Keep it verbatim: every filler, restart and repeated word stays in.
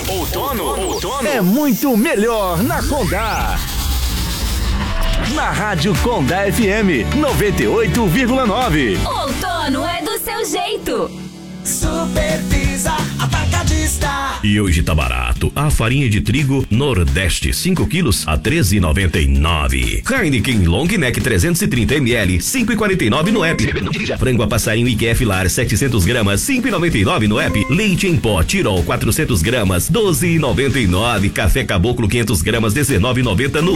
Outono, outono é muito melhor na Condá. Na Rádio Condá F M noventa e oito vírgula nove. Outono é do seu jeito. Super Pisa Atacadista. E hoje tá barato. A farinha de trigo Nordeste cinco quilos a treze e noventa e nove. Heineken Long Neck trezentos e trinta mililitros cinco e quarenta e nove no app. Frango a passarinho I Q F Lar setecentos gramas cinco e noventa e nove no app. Leite em pó Tirol quatrocentos gramas doze e noventa e nove. Café Caboclo quinhentos gramas dezenove e noventa no